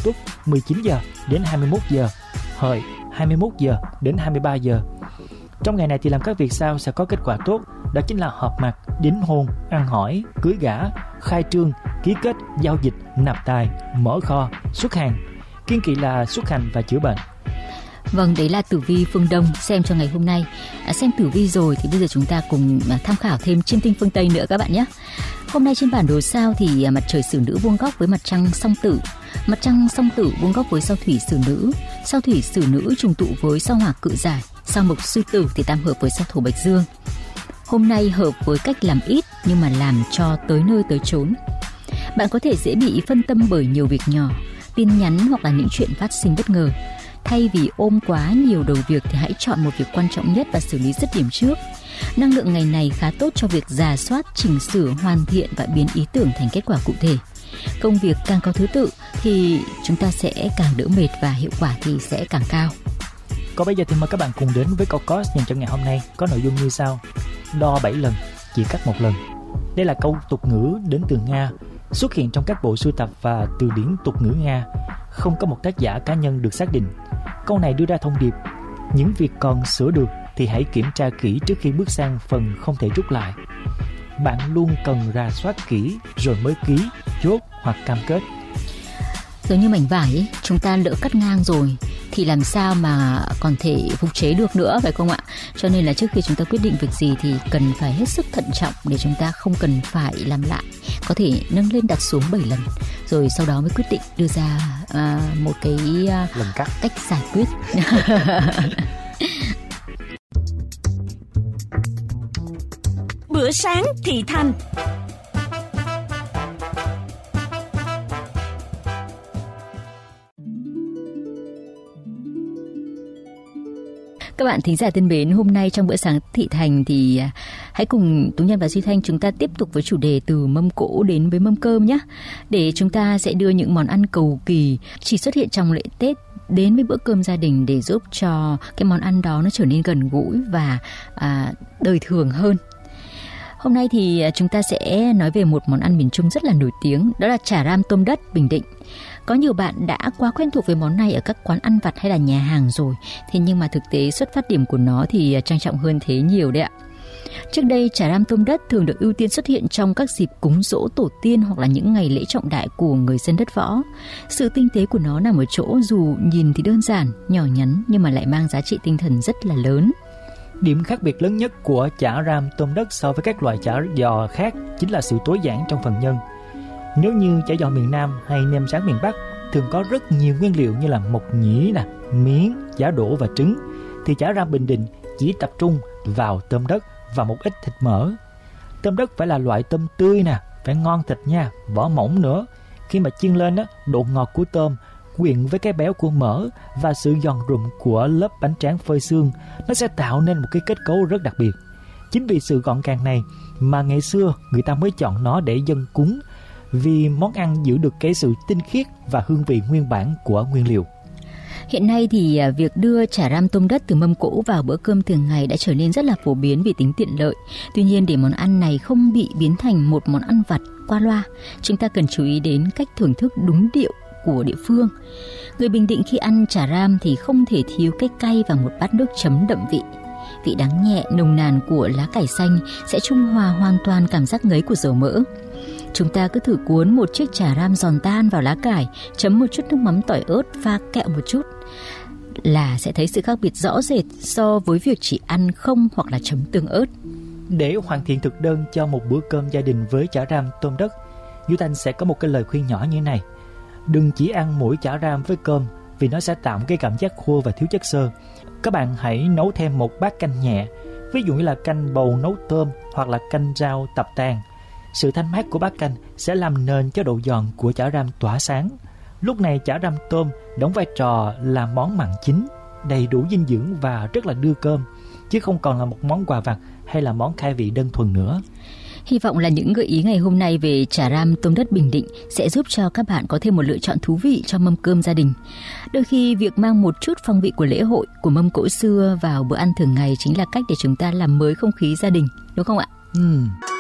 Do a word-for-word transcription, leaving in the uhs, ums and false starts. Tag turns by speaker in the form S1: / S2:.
S1: Tuất mười chín giờ đến hai mươi mốt giờ, Hợi hai mươi mốt giờ đến hai mươi ba giờ. Trong ngày này thì làm các việc sau sẽ có kết quả tốt, đó chính là họp mặt, đính hôn, ăn hỏi, cưới gả, khai trương, ký kết, giao dịch, nạp tài, mở kho, xuất hàng. Kiêng kỵ là xuất hành và chữa bệnh.
S2: Vâng, đấy là tử vi phương Đông xem cho ngày hôm nay. À, xem tử vi rồi thì bây giờ chúng ta cùng tham khảo thêm chiêm tinh phương Tây nữa các bạn nhé. Hôm nay trên bản đồ sao thì mặt trời Xử Nữ vuông góc với mặt trăng Song Tử, mặt trăng Song Tử vuông góc với sao Thủy Xử Nữ, sao Thủy Xử Nữ trùng tụ với sao Hỏa Cự Giải, sao Mộc Sư Tử thì tam hợp với sao Thổ Bạch Dương. Hôm nay hợp với cách làm ít nhưng mà làm cho tới nơi tới chốn. Bạn có thể dễ bị phân tâm bởi nhiều việc nhỏ, tin nhắn hoặc là những chuyện phát sinh bất ngờ. Thay vì ôm quá nhiều đầu việc thì hãy chọn một việc quan trọng nhất và xử lý dứt điểm trước. Năng lượng ngày này khá tốt cho việc rà soát, chỉnh sửa, hoàn thiện và biến ý tưởng thành kết quả cụ thể. Công việc càng có thứ tự thì chúng ta sẽ càng đỡ mệt và hiệu quả thì sẽ càng cao.
S1: Còn bây giờ thì mời các bạn cùng đến với câu course dành cho ngày hôm nay, có nội dung như sau: đo bảy lần, chỉ cắt một lần. Đây là câu tục ngữ đến từ Nga, xuất hiện trong các bộ sưu tập và từ điển tục ngữ Nga, không có một tác giả cá nhân được xác định. Câu này đưa ra thông điệp: những việc còn sửa được thì hãy kiểm tra kỹ trước khi bước sang phần không thể rút lại. Bạn luôn cần rà soát kỹ rồi mới ký, chốt hoặc cam kết.
S2: Giống như mảnh vải ấy, chúng ta lỡ cắt ngang rồi thì làm sao mà còn thể phục chế được nữa, phải không ạ? Cho nên là trước khi chúng ta quyết định việc gì thì cần phải hết sức thận trọng để chúng ta không cần phải làm lại. Có thể nâng lên đặt xuống bảy lần rồi sau đó mới quyết định đưa ra uh, một cái uh,
S1: lần cắt.
S2: cách giải quyết.
S3: Bữa sáng thị thành.
S2: Các bạn thính giả thân mến, hôm nay trong bữa sáng thị thành thì hãy cùng Tú Nhân và Duy Thanh chúng ta tiếp tục với chủ đề từ mâm cỗ đến với mâm cơm nhé. Để chúng ta sẽ đưa những món ăn cầu kỳ chỉ xuất hiện trong lễ Tết đến với bữa cơm gia đình để giúp cho cái món ăn đó nó trở nên gần gũi và à, đời thường hơn. Hôm nay thì chúng ta sẽ nói về một món ăn miền Trung rất là nổi tiếng, đó là chả ram tôm đất Bình Định. Có nhiều bạn đã quá quen thuộc với món này ở các quán ăn vặt hay là nhà hàng rồi, thế nhưng mà thực tế xuất phát điểm của nó thì trang trọng hơn thế nhiều đấy ạ. Trước đây, chả ram tôm đất thường được ưu tiên xuất hiện trong các dịp cúng giỗ tổ tiên hoặc là những ngày lễ trọng đại của người dân đất võ. Sự tinh tế của nó nằm ở chỗ dù nhìn thì đơn giản, nhỏ nhắn nhưng mà lại mang giá trị tinh thần rất là lớn.
S1: Điểm khác biệt lớn nhất của chả ram tôm đất so với các loại chả giò khác chính là sự tối giản trong phần nhân. Nếu như chả giò miền Nam hay nem rán miền Bắc thường có rất nhiều nguyên liệu như là mộc nhĩ, nè, miến, chả đỗ và trứng, thì chả ram Bình Định chỉ tập trung vào tôm đất và một ít thịt mỡ. Tôm đất phải là loại tôm tươi nè, phải ngon thịt nha, vỏ mỏng nữa. Khi mà chiên lên á, độ ngọt của tôm quyện với cái béo của mỡ và sự giòn rụm của lớp bánh tráng phơi xương, nó sẽ tạo nên một cái kết cấu rất đặc biệt. Chính vì sự gọn gàng này mà ngày xưa người ta mới chọn nó để dâng cúng, vì món ăn giữ được cái sự tinh khiết và hương vị nguyên bản của nguyên liệu.
S2: Hiện nay thì việc đưa chả ram tôm đất từ mâm cỗ vào bữa cơm thường ngày đã trở nên rất là phổ biến vì tính tiện lợi. Tuy nhiên, để món ăn này không bị biến thành một món ăn vặt qua loa, chúng ta cần chú ý đến cách thưởng thức đúng điệu của địa phương. Người Bình Định khi ăn chả ram thì không thể thiếu cái cay và một bát nước chấm đậm vị. Vị đắng nhẹ, nồng nàn của lá cải xanh sẽ trung hòa hoàn toàn cảm giác ngấy của dầu mỡ. Chúng ta cứ thử cuốn một chiếc chả ram giòn tan vào lá cải, chấm một chút nước mắm tỏi ớt, pha kẹo một chút là sẽ thấy sự khác biệt rõ rệt so với việc chỉ ăn không hoặc là chấm tương ớt.
S1: Để hoàn thiện thực đơn cho một bữa cơm gia đình với chả ram tôm đất, Duy Thanh sẽ có một cái lời khuyên nhỏ như này: đừng chỉ ăn mỗi chả ram với cơm vì nó sẽ tạo cái cảm giác khô và thiếu chất xơ. Các bạn hãy nấu thêm một bát canh nhẹ, ví dụ như là canh bầu nấu tôm hoặc là canh rau tập tàn. Sự thanh mát của bát canh sẽ làm nền cho độ giòn của chả ram tỏa sáng. Lúc này chả ram tôm đóng vai trò là món mặn chính, đầy đủ dinh dưỡng và rất là đưa cơm, chứ không còn là một món quà vặt hay là món khai vị đơn thuần nữa.
S2: Hy vọng là những gợi ý ngày hôm nay về chả ram tôm đất Bình Định sẽ giúp cho các bạn có thêm một lựa chọn thú vị cho mâm cơm gia đình. Đôi khi việc mang một chút phong vị của lễ hội, của mâm cỗ xưa vào bữa ăn thường ngày chính là cách để chúng ta làm mới không khí gia đình, đúng không ạ?
S1: Ừ.